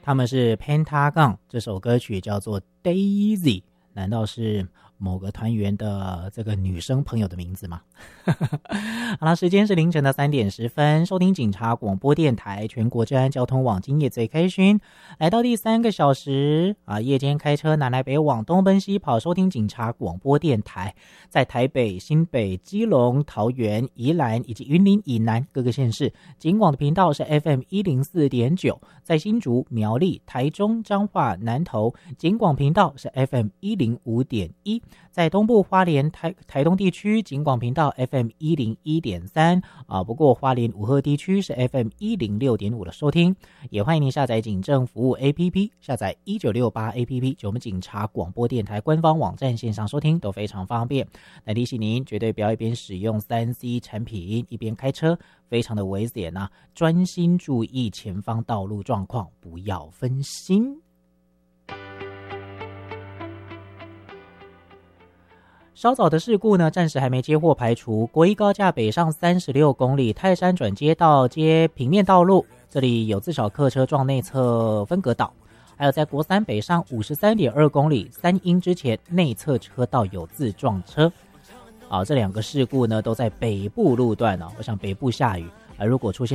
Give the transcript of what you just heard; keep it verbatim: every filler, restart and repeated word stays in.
他们是 Pentagon， 这首歌曲叫做 Daisy， 难道是某个团员的这个女生朋友的名字吗？好了，时间是凌晨的三点十分，收听警察广播电台全国治安交通网，今夜最开心，来到第三个小时啊！夜间开车南来北往，东奔西跑，收听警察广播电台，在台北、新北、基隆、桃园、宜兰以及云林以南各个县市，警广的频道是 F M 一零四点九，在新竹、苗栗、台中、彰化、南投，警广频道是 F M 一零五点一。在东部花莲台台东地区，警广频道 F M 一零一点三啊，不过花莲五鹤地区是 F M 一零六点五的收听。也欢迎您下载警政服务 A P P， 下载一九六八 A P P， 就我们警察广播电台官方网站线上收听都非常方便。来提醒您，绝对不要一边使用 三 C 产品一边开车，非常的危险啊！专心注意前方道路状况，不要分心。稍早的事故呢，暂时还没接获排除。国一高架北上三十六公里，泰山转接道接平面道路，这里有自小客车撞内侧分隔岛。还有在国三北上 五十三点二公里，三英之前内侧车道有自撞车。啊，这两个事故呢都在北部路段哦。我想北部下雨，而如果出现